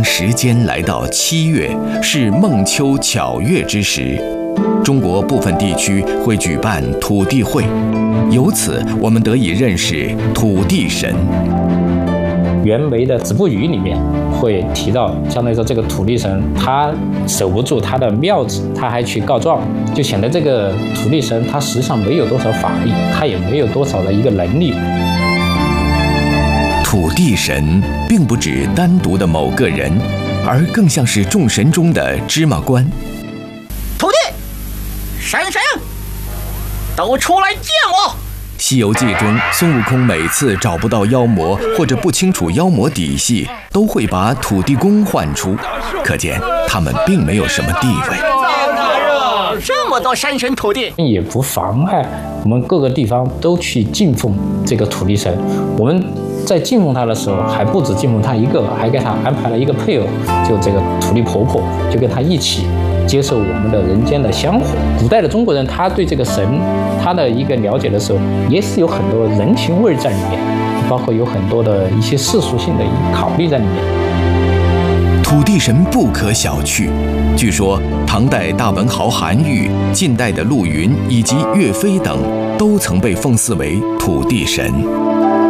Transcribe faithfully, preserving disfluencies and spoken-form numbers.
时间来到七月，是孟秋巧月之时，中国部分地区会举办土地会，由此我们得以认识土地神。 袁枚的《子不语》里面会提到，相当于说这个土地神他守不住他的庙子，他还去告状，就显得这个土地神他实际上没有多少法力，他也没有多少的一个能力。 土地神并不指单独的某个人，而更像是众神中的芝麻官。 土地神神，都出来见我！ 《西游记》中，孙悟空每次找不到妖魔或者不清楚妖魔底细，都会把土地公唤出，可见他们并没有什么地位。 这么多山神土地， 也不妨碍我们各个地方都去敬奉这个土地神。我们在敬奉他的时候，还不止敬奉他一个，还给他安排了一个配偶，就这个土地婆婆，就跟他一起接受我们的人间的香火。古代的中国人，他对这个神，他的一个了解的时候，也是有很多人情味在里面，包括有很多的一些世俗性的考虑在里面。 土地神不可小觑，据说唐代大文豪韩愈、近代的陆云以及岳飞等，都曾被奉祀为土地神。